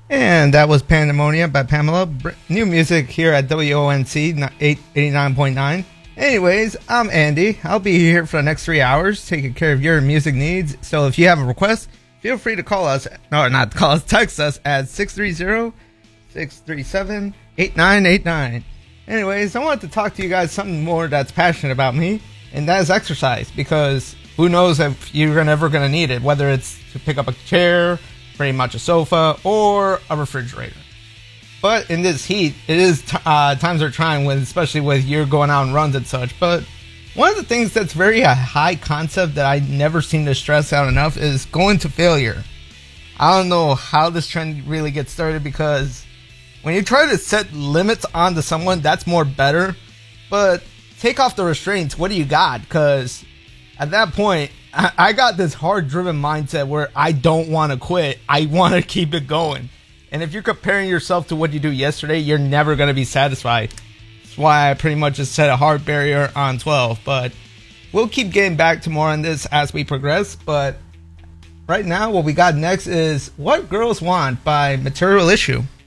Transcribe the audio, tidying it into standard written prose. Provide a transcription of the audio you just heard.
And that was Pandemonia by Pamela. New music here at WONC 89.9. Anyways, I'm Andy. I'll be here for the next 3 hours taking care of your music needs. So if you have a request, feel free to call us, or not call us, text us at 630-637-8989. Anyways, I wanted to talk to you guys something more that's passionate about me, and that is exercise, because who knows if you're ever going to need it, whether it's to pick up a chair, pretty much a sofa, or a refrigerator. But in this heat, it is times are trying, especially with you going out on runs and such. But one of the things that's very a high concept that I never seem to stress out enough is going to failure. I don't know how this trend really gets started, because when you try to set limits onto someone, that's more better. But take off the restraints. What do you got? Because at that point, I got this hard-driven mindset where I don't want to quit. I want to keep it going. And if you're comparing yourself to what you do yesterday, you're never going to be satisfied. That's why I pretty much just set a hard barrier on 12. But we'll keep getting back to more on this as we progress. But right now, what we got next is What Girls Want by Material Issue.